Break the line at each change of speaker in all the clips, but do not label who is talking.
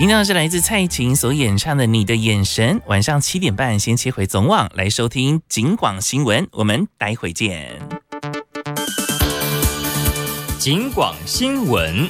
听到是来自蔡琴所演唱的《你的眼神》。晚上7点半先切回总网来收听警广新闻，我们待会见。
警广新闻。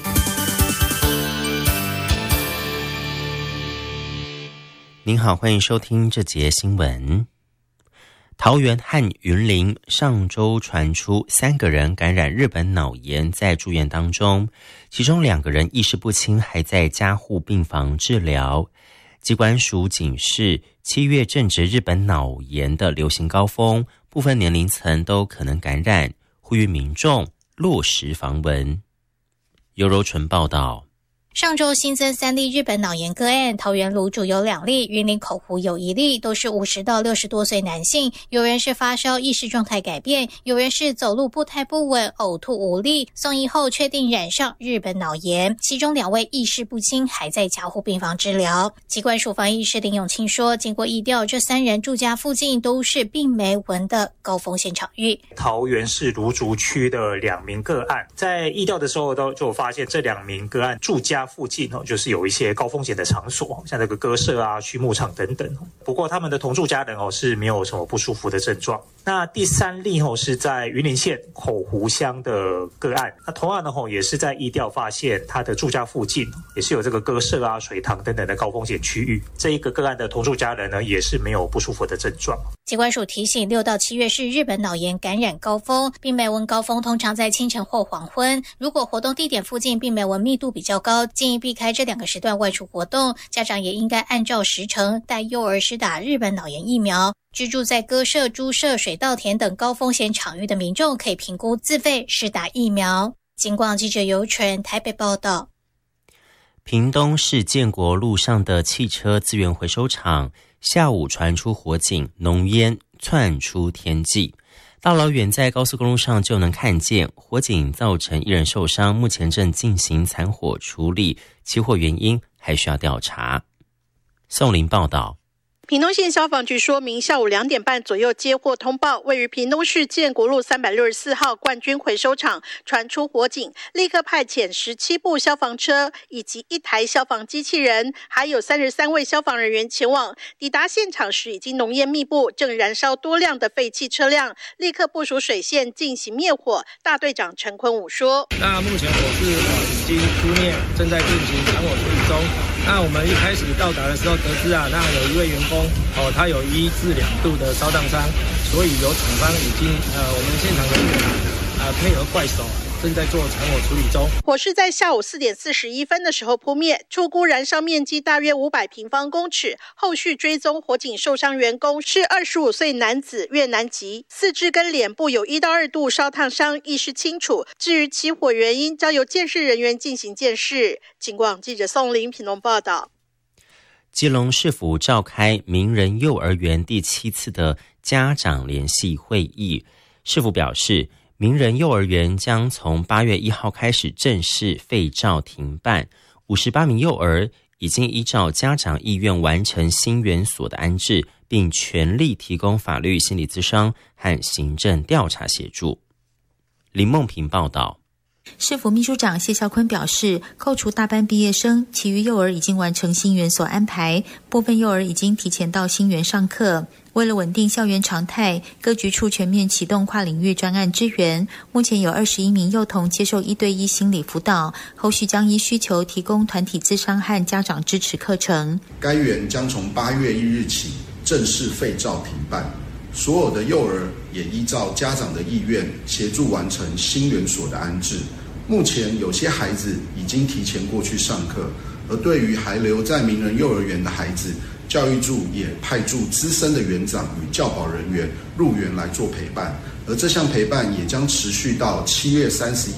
您好，欢迎收听这节新闻。桃园和云林上周传出3个人感染日本脑炎，在住院当中，其中2个人意识不清，还在加护病房治疗。疾管署警示，7月正值日本脑炎的流行高峰，部分年龄层都可能感染，呼吁民众落实防蚊。尤柔纯报道。
上周新增3例日本脑炎个案，桃园芦竹有2例，云林口湖有1例，都是50到60多岁男性，有人是发烧，意识状态改变，有人是走路步态不稳，呕吐无力，送医后确定染上日本脑炎，其中2位意识不清，还在加护病房治疗。疾管署防疫师林永清说，经过疫调，这3人住家附近都是病媒蚊的高风险场域。
桃园市芦竹区的2名个案，在疫调的时候就发现这2名个案住家附近就是有一些高风险的场所，像这个鸽舍啊、畜牧场等等。不过他们的同住家人是没有什么不舒服的症状。那第3例是在云林县口湖乡的个案，那同样也是在疫调发现他的住家附近也是有这个鸽舍啊、水塘等等的高风险区域。这一个个案的同住家人呢，也是没有不舒服的症状。
疾管署提醒，6到7月是日本脑炎感染高峰，病媒蚊高峰通常在清晨或黄昏。如果活动地点附近病媒蚊密度比较高，建议避开这2个时段外出活动。家长也应该按照时程带幼儿施打日本脑炎疫苗。居住在鸽舍、猪舍、水稻田等高风险场域的民众，可以评估自费施打疫苗。警广记者尤纯台北报道。
屏东市建国路上的汽车资源回收厂下午传出火警，浓烟窜出天际，大老远在高速公路上就能看见。火警造成1人受伤，目前正进行残火处理，起火原因还需要调查。宋林报道。
屏东县消防局说明，下午2点半左右接获通报，位于屏东市建国路364号冠军回收厂传出火警，立刻派遣17部消防车以及1台消防机器人，还有33位消防人员前往。抵达现场时，已经浓烟密布，正燃烧多辆的废弃车辆，立刻部署水线进行灭火。大队长陈坤武说：“
那目前火势已经扑灭，正在进行残火处理中。那我们一开始到达的时候得知那有1位员工他有1至2度的烧烫伤，所以由厂方已经我们现场人员配合怪手正在做残火处理中。
火势在下午4点41分的时候扑灭，初估燃烧面积大约500平方公尺。后续追踪火警受伤员工是25岁男子，越南籍，四肢跟脸部有1到2度烧烫伤，意识清楚。至于起火原因，交由鉴识人员进行鉴识。警广记者宋林屏东报道。
基隆市府召开名人幼儿园第7次的家长联席会议，市府表示，名人幼儿园将从8月1号开始正式废照停办，58名幼儿已经依照家长意愿完成新园所的安置，并全力提供法律、心理咨商和行政调查协助。林梦平报道。
市府秘书长谢孝坤表示，扣除大班毕业生，其余幼儿已经完成新园所安排，部分幼儿已经提前到新园上课。为了稳定校园常态，各局处全面启动跨领域专案支援，目前有21名幼童接受1对1心理辅导，后续将依需求提供团体咨商和家长支持课程。
该园将从8月1日起正式废照停办，所有的幼儿也依照家长的意愿协助完成新园所的安置。目前有些孩子已经提前过去上课，而对于还留在名人幼儿园的孩子，教育处也派驻资深的园长与教保人员入园来做陪伴，而这项陪伴也将持续到7月31